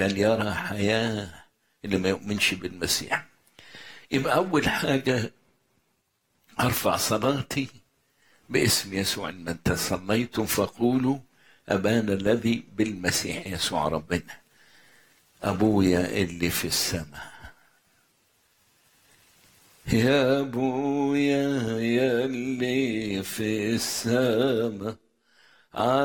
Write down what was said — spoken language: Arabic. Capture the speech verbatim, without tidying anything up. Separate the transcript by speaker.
Speaker 1: لن يرى حياة اللي ما يؤمنش بالمسيح. يبقى أول حاجة أرفع صلاتي باسم يسوع. إن أنت صليتم فقولوا أبانا الذي بالمسيح يسوع ربنا. أبويا اللي في السماء، يا أبويا يا اللي في السماء